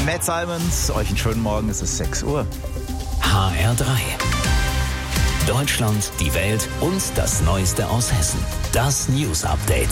Matt Simons, euch einen schönen Morgen, es ist 6 Uhr. HR3. Deutschland, die Welt und das Neueste aus Hessen. Das News Update.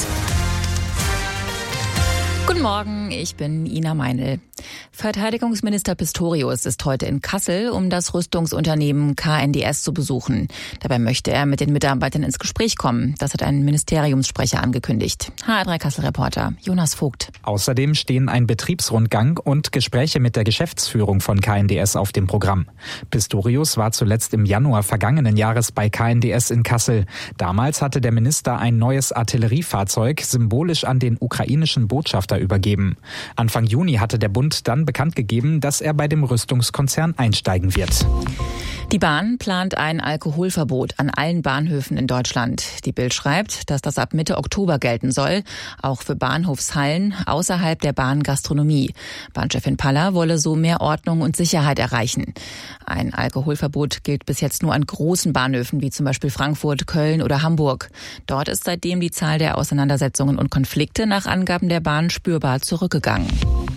Guten Morgen, ich bin Ina Meinl. Verteidigungsminister Pistorius ist heute in Kassel, um das Rüstungsunternehmen KNDS zu besuchen. Dabei möchte er mit den Mitarbeitern ins Gespräch kommen. Das hat ein Ministeriumssprecher angekündigt. HR3 Kassel-Reporter Jonas Vogt. Außerdem stehen ein Betriebsrundgang und Gespräche mit der Geschäftsführung von KNDS auf dem Programm. Pistorius war zuletzt im Januar vergangenen Jahres bei KNDS in Kassel. Damals hatte der Minister ein neues Artilleriefahrzeug symbolisch an den ukrainischen Botschafter übergeben. Anfang Juni hatte der Bund dann bekannt gegeben, dass er bei dem Rüstungskonzern einsteigen wird. Die Bahn plant ein Alkoholverbot an allen Bahnhöfen in Deutschland. Die Bild schreibt, dass das ab Mitte Oktober gelten soll, auch für Bahnhofshallen außerhalb der Bahngastronomie. Bahnchefin Paller wolle so mehr Ordnung und Sicherheit erreichen. Ein Alkoholverbot gilt bis jetzt nur an großen Bahnhöfen wie zum Beispiel Frankfurt, Köln oder Hamburg. Dort ist seitdem die Zahl der Auseinandersetzungen und Konflikte nach Angaben der Bahn spürbar zurückgegangen.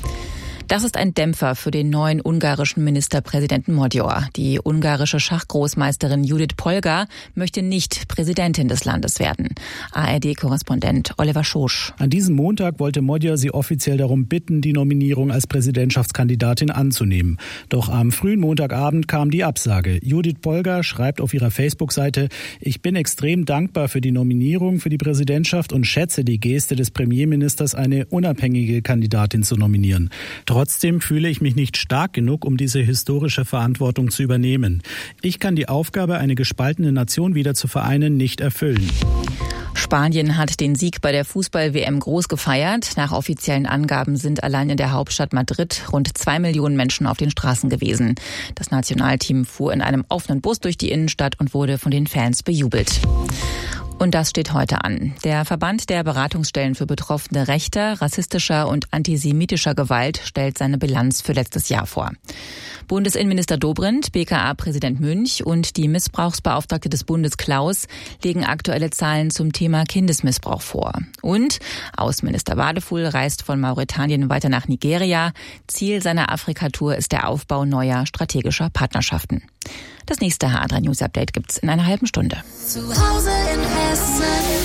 Das ist ein Dämpfer für den neuen ungarischen Ministerpräsidenten Magyar. Die ungarische Schachgroßmeisterin Judith Polgar möchte nicht Präsidentin des Landes werden. ARD-Korrespondent Oliver Schosch. An diesem Montag wollte Magyar sie offiziell darum bitten, die Nominierung als Präsidentschaftskandidatin anzunehmen. Doch am frühen Montagabend kam die Absage. Judith Polgar schreibt auf ihrer Facebook-Seite: Ich bin extrem dankbar für die Nominierung für die Präsidentschaft und schätze die Geste des Premierministers, eine unabhängige Kandidatin zu nominieren. Trotzdem fühle ich mich nicht stark genug, um diese historische Verantwortung zu übernehmen. Ich kann die Aufgabe, eine gespaltene Nation wieder zu vereinen, nicht erfüllen. Spanien hat den Sieg bei der Fußball-WM groß gefeiert. Nach offiziellen Angaben sind allein in der Hauptstadt Madrid rund 2 Millionen Menschen auf den Straßen gewesen. Das Nationalteam fuhr in einem offenen Bus durch die Innenstadt und wurde von den Fans bejubelt. Und das steht heute an. Der Verband der Beratungsstellen für Betroffene rechter, rassistischer und antisemitischer Gewalt stellt seine Bilanz für letztes Jahr vor. Bundesinnenminister Dobrindt, BKA-Präsident Münch und die Missbrauchsbeauftragte des Bundes Klaus legen aktuelle Zahlen zum Thema Kindesmissbrauch vor. Und Außenminister Wadefuhl reist von Mauretanien weiter nach Nigeria. Ziel seiner Afrika-Tour ist der Aufbau neuer strategischer Partnerschaften. Das nächste HR3 News Update gibt's in einer halben Stunde. Zu Hause in Hessen.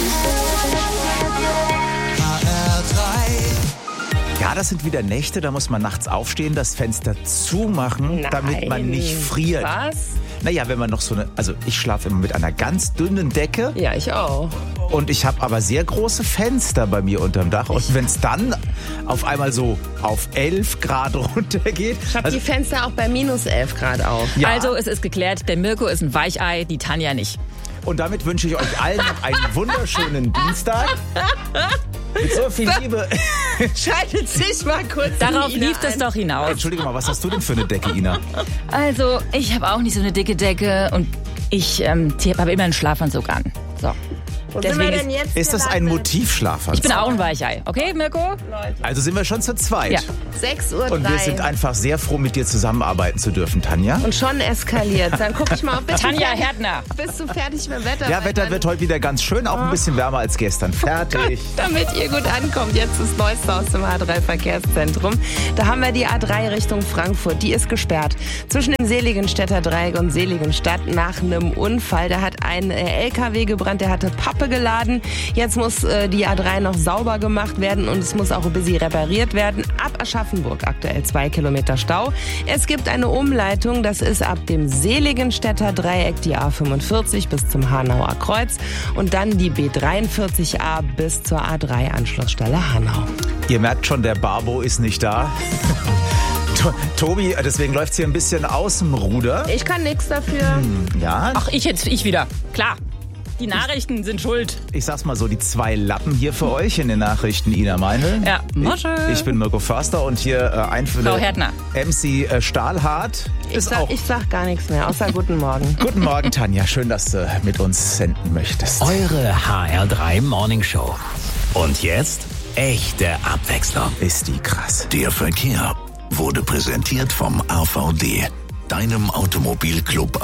HR3. Ja, das sind wieder Nächte, da muss man nachts aufstehen, das Fenster zumachen, damit man nicht friert. Was? Naja, wenn man noch so also ich schlafe immer mit einer ganz dünnen Decke. Ja, ich auch. Und ich habe aber sehr große Fenster bei mir unterm Dach. Und wenn es dann auf einmal so auf 11 Grad runtergeht. Ich habe die Fenster auch bei minus 11 Grad auf. Ja. Also es ist geklärt, der Mirko ist ein Weichei, die Tanja nicht. Und damit wünsche ich euch allen noch einen wunderschönen Dienstag. Mit so viel Liebe. Schaltet sich mal kurz. Darauf Ina lief es ein. doch hinaus. Entschuldige mal, was hast du denn für eine Decke, Ina? Also, ich habe auch nicht so eine dicke Decke und ich habe immer einen Schlafanzug an. So. Wo sind wir denn jetzt Ist das ein gelandet? Motivschlafanzug? Ich bin auch ein Weichei. Okay, Mirko? Also sind wir schon zu zweit. Ja. 6:03 Uhr. Und wir sind einfach sehr froh, mit dir zusammenarbeiten zu dürfen, Tanja. Und schon eskaliert. Dann guck ich mal, ob Tanja Härtner. bist du fertig mit dem Wetter? Ja, Wetter wird heute wieder ganz schön, auch ein bisschen wärmer als gestern. Fertig. Damit ihr gut ankommt, jetzt das Neueste aus dem A3-Verkehrszentrum. Da haben wir die A3 Richtung Frankfurt. Die ist gesperrt. Zwischen dem Seligenstädter Dreieck und Seligenstadt nach einem Unfall. Da hat ein LKW gebrannt, der hatte Pappe geladen. Jetzt muss die A3 noch sauber gemacht werden und es muss auch ein bisschen repariert werden. Ab Aschaffenburg aktuell 2 Kilometer Stau. Es gibt eine Umleitung, das ist ab dem Seligenstädter Dreieck die A45 bis zum Hanauer Kreuz und dann die B43A bis zur A3 Hanau. Ihr merkt schon, der Barbo ist nicht da. Tobi, deswegen läuft es hier ein bisschen aus dem Ruder. Ich kann nichts dafür. Ja, Ach, ich wieder. Klar. Die Nachrichten sind schuld. ich sag's mal so, die 2 Lappen hier für euch in den Nachrichten, Ina Meinl. Ja, Mosche. Ich bin Mirko Förster und hier Einfülle Frau Härtner. MC Stahlhardt. Ich sag gar nichts mehr, außer guten Morgen. Guten Morgen, Tanja. Schön, dass du mit uns senden möchtest. Eure HR3 Morning Show. Und jetzt echte Abwechslung. Ist die krass. Der Verkehr wurde präsentiert vom AVD, deinem Automobilclub